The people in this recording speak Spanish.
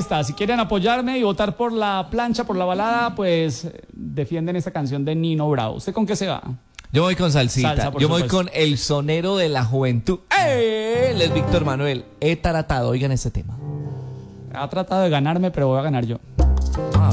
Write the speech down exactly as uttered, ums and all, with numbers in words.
está. Si quieren apoyarme y votar por la plancha, por la balada, pues defienden esta canción de Nino Bravo. ¿Usted con qué se va? Yo voy con salsita, Salsa, por yo voy supuesto. con el sonero de la juventud. Él es Víctor Manuel. He tratado, oigan este tema. Ha tratado de ganarme, pero voy a ganar yo.